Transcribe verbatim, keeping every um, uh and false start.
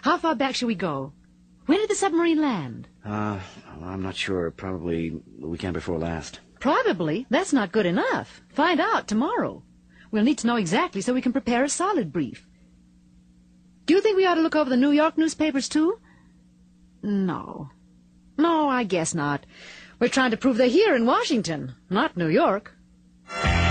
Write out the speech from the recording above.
How far back shall we go? When did the submarine land? Uh, I'm not sure. Probably the weekend before last. Probably? That's not good enough. Find out tomorrow. We'll need to know exactly so we can prepare a solid brief. Do you think we ought to look over the New York newspapers, too? No. No, I guess not. We're trying to prove they're here in Washington, not New York.